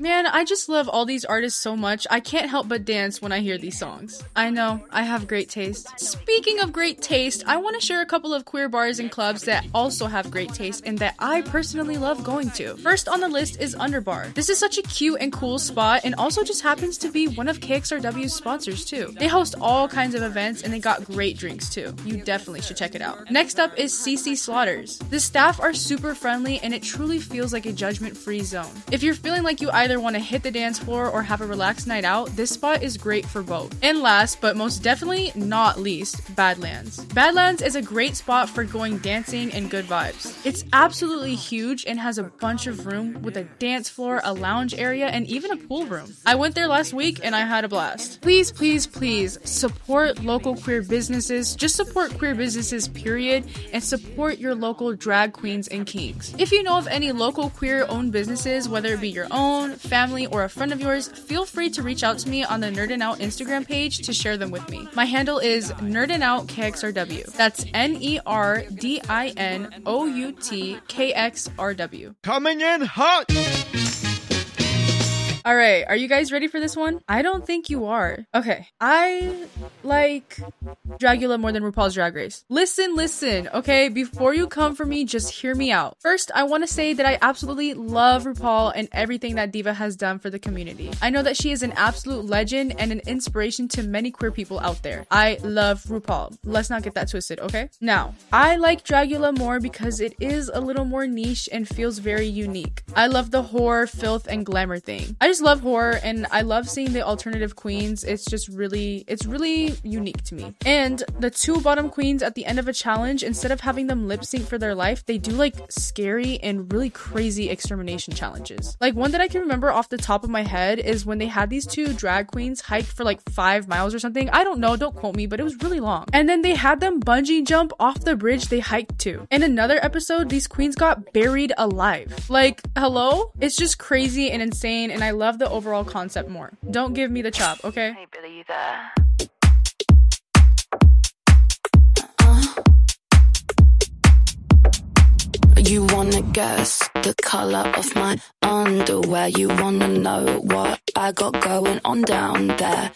Man, I just love all these artists so much. I can't help but dance when I hear these songs. I know, I have great taste. Speaking of great taste, I want to share a couple of queer bars and clubs that also have great taste and that I personally love going to. First on the list is Underbar. This is such a cute and cool spot and also just happens to be one of KXRW's sponsors too. They host all kinds of events and they got great drinks too. You definitely should check it out. Next up is CC Slaughters. The staff are super friendly and it truly feels like a judgment-free zone. If you're feeling like you either want to hit the dance floor or have a relaxed night out, this spot is great for both. And last, but most definitely not least, Badlands. Badlands is a great spot for going dancing and good vibes. It's absolutely huge and has a bunch of room with a dance floor, a lounge area, and even a pool room. I went there last week and I had a blast. Please, please, please support local queer businesses. Just support queer businesses, period, and support your local drag queens and kings. If you know of any local queer-owned businesses, whether it be your own, family, or a friend of yours, feel free to reach out to me on the Nerdin' Out Instagram page to share them with me. My handle is Nerdin' Out KXRW. That's NERDINOUTKXRW. Coming in hot! Alright, are you guys ready for this one? I don't think you are. Okay, I like Dragula more than RuPaul's Drag Race. Listen, okay? Before you come for me, just hear me out. First, I want to say that I absolutely love RuPaul and everything that Diva has done for the community. I know that she is an absolute legend and an inspiration to many queer people out there. I love RuPaul. Let's not get that twisted, okay? Now, I like Dragula more because it is a little more niche and feels very unique. I love the horror, filth, and glamour thing. I just love horror and I love seeing the alternative queens. It's really unique to me. And the two bottom queens at the end of a challenge, instead of having them lip sync for their life, they do like scary and really crazy extermination challenges. Like one that I can remember off the top of my head is when they had these two drag queens hike for like 5 miles or something. I don't know, don't quote me, but it was really long. And then they had them bungee jump off the bridge they hiked to. In another episode, these queens got buried alive. Like, hello? It's just crazy and insane and I love the overall concept more. Don't give me the chop, okay? Hey Billy, you there? You wanna guess the color of my underwear. You wanna know what I got going on down there.